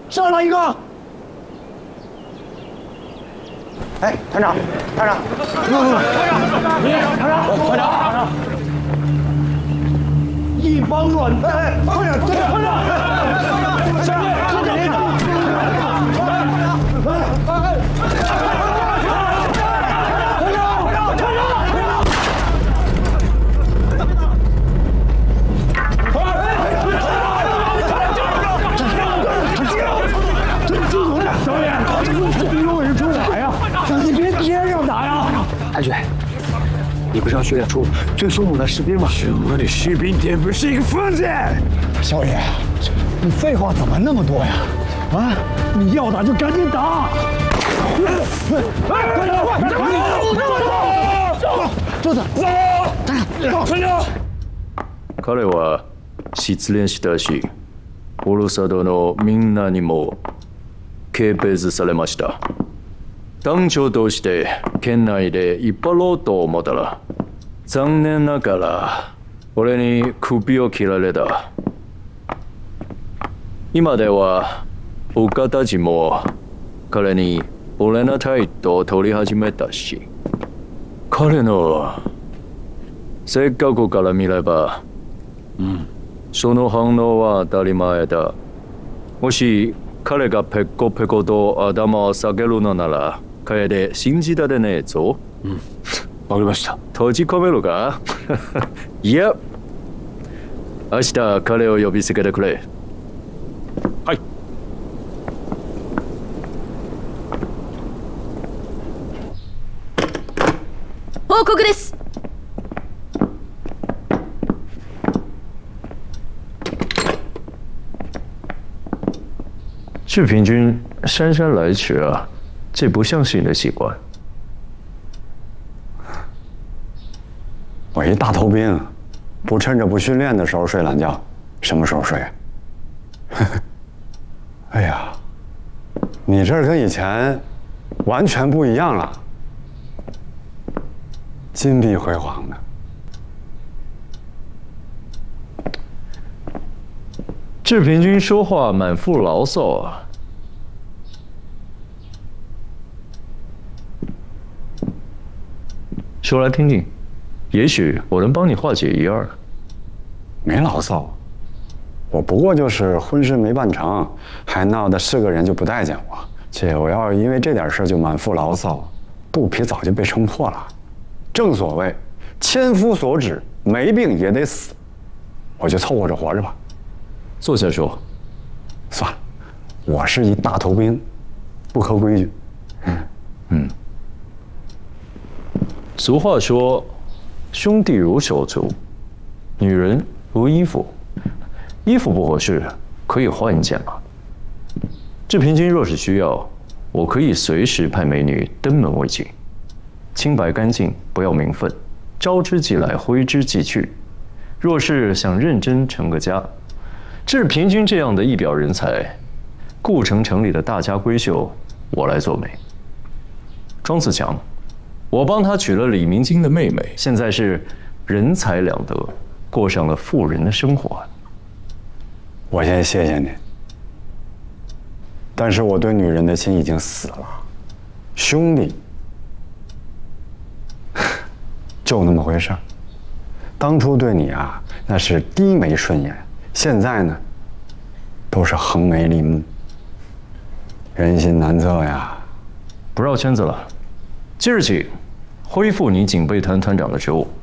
上来一个！哎，团长，团长，团长，一帮乱蛋！团长，团长，下面， 太君，你不是要训练出最凶猛的士兵吗？ 凶猛的士兵根本是一个疯子！ 少爷，你废话怎么那么多呀？啊，你要打就赶紧打！坐下，站住！ 彼は失恋したし、オルサドのみんなにも軽蔑されました。団長として県内で引っ張ろうと思ったら、残念ながら俺に首を切られた。今では岡たちも彼に折れなたいと取り始めたし、彼の性格から見れば、その反応は当たり前だ。もし彼がペコペコと頭を下げるのなら、楓信じられねえぞ。 わかりました。 閉じ込めるか？いや、明日彼を呼びつけてくれ。 はい。 報告です。 志平君姗姗来迟啊，这不像是你的习惯。 我一大头兵，不趁着不训练的时候睡懒觉，什么时候睡？哎呀，你这跟以前完全不一样了，金碧辉煌的。 志平君说话满腹牢骚啊。说来听听，也许我能帮你化解一二。 没牢骚，我不过就是婚事没办成，还闹得是个人就不待见我。且我要是因为这点事就满腹牢骚，肚皮早就被撑破了。正所谓，千夫所指，没病也得死，我就凑合着活着吧。 坐下说。 算了，我是一大头兵，不合规矩。 俗话说，兄弟如手足，女人如衣服，衣服不合适可以换一件嘛。志平君若是需要，我可以随时派美女登门为敬，清白干净，不要名分，招之即来，挥之即去。若是想认真成个家，志平君这样的一表人才，顾城城里的大家闺秀，我来做媒。庄子强，我帮他娶了李明金的妹妹，现在是人财两得，过上了富人的生活。 我先谢谢你，但是我对女人的心已经死了。兄弟，就那么回事儿。当初对你啊，那是低眉顺眼，现在呢，都是横眉立目。人心难测呀！ 不绕圈子了，即日起恢复你警备团团长的职务，